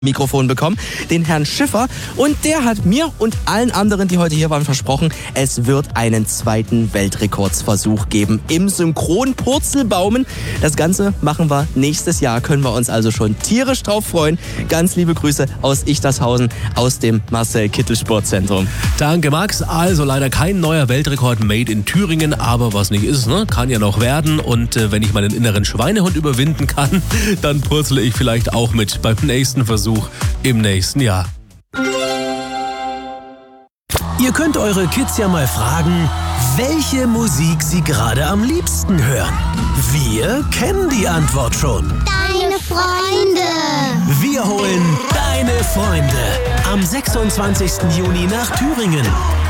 Mikrofon bekommen, den Herrn Schiffer, und der hat mir und allen anderen, die heute hier waren, versprochen, es wird einen zweiten Weltrekordsversuch geben im Synchron-Purzelbaumen. Das Ganze machen wir nächstes Jahr, können wir uns also schon tierisch drauf freuen. Ganz liebe Grüße aus Ichtershausen, aus dem Marcel-Kittel-Sportzentrum. Danke, Max. Also leider kein neuer Weltrekord made in Thüringen, aber was nicht ist, ne, kann ja noch werden. Und wenn ich meinen inneren Schweinehund überwinden kann, dann purzle ich vielleicht auch mit beim nächsten Versuch im nächsten Jahr. Ihr könnt eure Kids ja mal fragen, welche Musik sie gerade am liebsten hören. Wir kennen die Antwort schon. Deine Freunde. Wir holen deine Freunde am 26. Juni nach Thüringen.